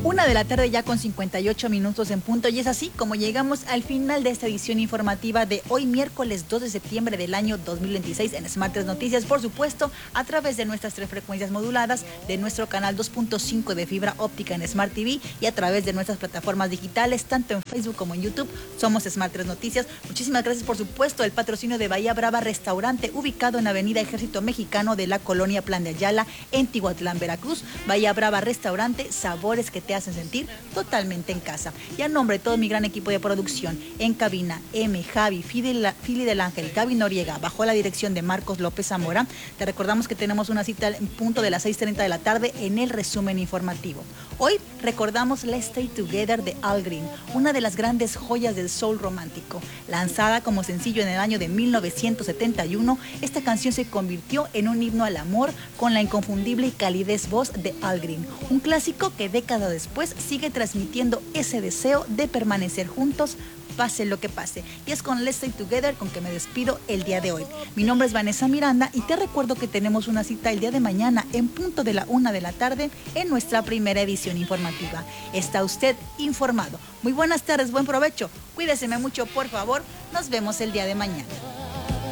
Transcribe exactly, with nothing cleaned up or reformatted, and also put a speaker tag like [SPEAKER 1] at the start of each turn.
[SPEAKER 1] Una de la tarde ya con cincuenta y ocho minutos en punto, y es así como llegamos al final de esta edición informativa de hoy miércoles dos de septiembre del año dos mil veintiséis en Smart tres Noticias, por supuesto a través de nuestras tres frecuencias moduladas, de nuestro canal dos punto cinco de fibra óptica en Smart T V y a través de nuestras plataformas digitales, tanto en Facebook como en YouTube. Somos Smart tres Noticias. Muchísimas gracias, por supuesto, el patrocinio de Bahía Brava Restaurante, ubicado en Avenida Ejército Mexicano de la Colonia Plan de Ayala, en Tihuatlán, Veracruz. Bahía Brava Restaurante, sabores que te hacen sentir totalmente en casa. Y a nombre de todo mi gran equipo de producción, en cabina, M, Javi, Fili, Fili del Ángel, Gaby Noriega, bajo la dirección de Marcos López Zamora, te recordamos que tenemos una cita en punto de las seis treinta de la tarde en el resumen informativo. Hoy recordamos Let's Stay Together de Al Green, una de las grandes joyas del soul romántico. Lanzada como sencillo en el año de mil novecientos setenta y uno, esta canción se convirtió en un himno al amor con la inconfundible y calidez voz de Al Green, un clásico que décadas después sigue transmitiendo ese deseo de permanecer juntos, pase lo que pase. Y es con Let's Stay Together con que me despido el día de hoy. Mi nombre es Vanessa Miranda y te recuerdo que tenemos una cita el día de mañana en punto de la una de la tarde en nuestra primera edición informativa. Está usted informado. Muy buenas tardes, buen provecho. Cuídeseme mucho, por favor. Nos vemos el día de mañana.